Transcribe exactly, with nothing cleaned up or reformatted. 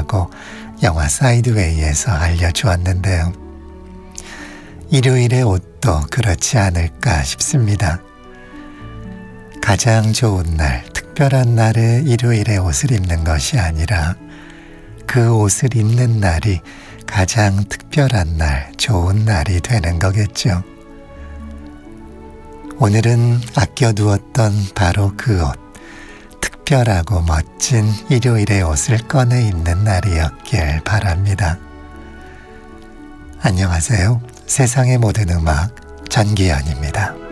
있다고 영화 사이드웨이에서 알려주었는데요. 일요일의 옷도 그렇지 않을까 싶습니다. 가장 좋은 날, 특별한 날에 일요일에 옷을 입는 것이 아니라 그 옷을 입는 날이 가장 특별한 날, 좋은 날이 되는 거겠죠. 오늘은 아껴두었던 바로 그 옷, 특별하고 멋진 일요일의 옷을 꺼내 입는 날이었길 바랍니다. 안녕하세요. 세상의 모든 음악 전기현입니다.